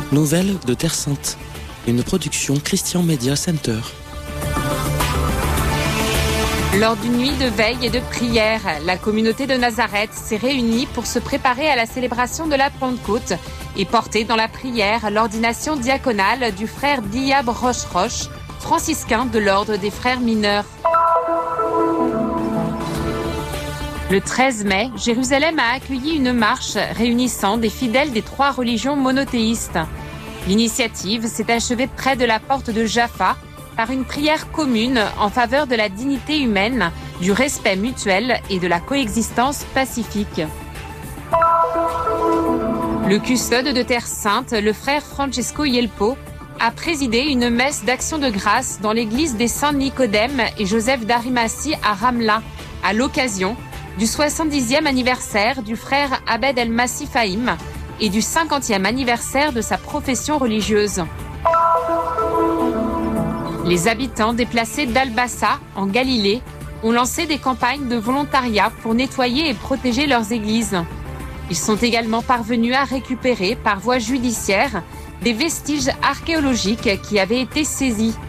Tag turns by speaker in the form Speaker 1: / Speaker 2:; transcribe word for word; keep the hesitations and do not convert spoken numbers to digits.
Speaker 1: Nouvelles de Terre Sainte, une production Christian Media Center.
Speaker 2: Lors d'une nuit de veille et de prière, la communauté de Nazareth s'est réunie pour se préparer à la célébration de la Pentecôte et porter dans la prière l'ordination diaconale du frère Diab Roche-Roche, franciscain de l'ordre des frères mineurs. Le treize mai, Jérusalem a accueilli une marche réunissant des fidèles des trois religions monothéistes. L'initiative s'est achevée près de la porte de Jaffa par une prière commune en faveur de la dignité humaine, du respect mutuel et de la coexistence pacifique. Le custode de Terre Sainte, le frère Francesco Yelpo, a présidé une messe d'action de grâce dans l'église des Saints Nicodème et Joseph d'Arimathie à Ramla, à l'occasion du soixante-dixième anniversaire du frère Abed El-Massi Fahim et du cinquantième anniversaire de sa profession religieuse. Les habitants déplacés d'Al-Bassa, en Galilée, ont lancé des campagnes de volontariat pour nettoyer et protéger leurs églises. Ils sont également parvenus à récupérer, par voie judiciaire, des vestiges archéologiques qui avaient été saisis.